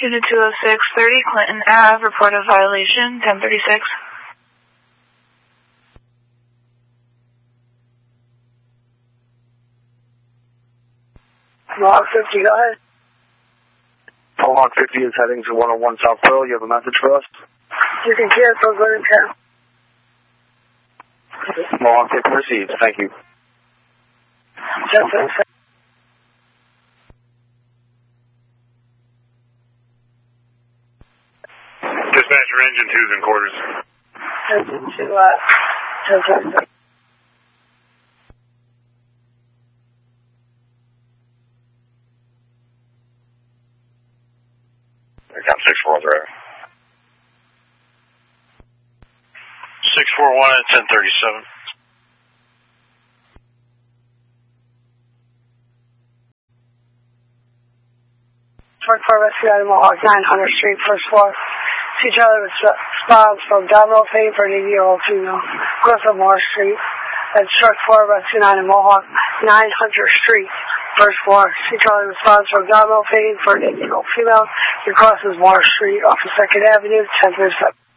Unit 206, 30 Clinton Ave, report of violation, 1036. Mohawk 50, go ahead. Mohawk 50 is heading to 101 South Pearl. You have a message for us? You can cancel, go to town. Mohawk 50 received. Thank you. Dispatcher, engine 2's in quarters. Engine 2, Come 640. 641 at 1037. Truck 4 Rescue out of Mohawk, 900 Street, first floor. See each other with response from abdominal pain for an 80-year-old female. Across on Moore Street. That's Truck 4 Rescue 9 in Mohawk, 900 Street, first floor. See each other response from abdominal pain for an 80-year-old female. He crosses Moore Street off of 2nd Avenue, 1037.